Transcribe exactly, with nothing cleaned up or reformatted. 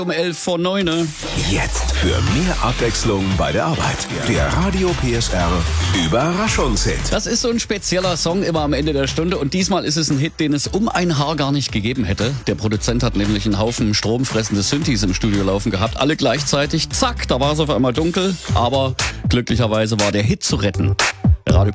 Um elf vor neun. Jetzt für mehr Abwechslung bei der Arbeit. Der Radio P S R Überraschungshit. Das ist so ein spezieller Song immer am Ende der Stunde und diesmal ist es ein Hit, den es um ein Haar gar nicht gegeben hätte. Der Produzent hat nämlich einen Haufen stromfressende Synthes im Studio laufen gehabt, alle gleichzeitig. Zack, da war es auf einmal dunkel, aber glücklicherweise war der Hit zu retten.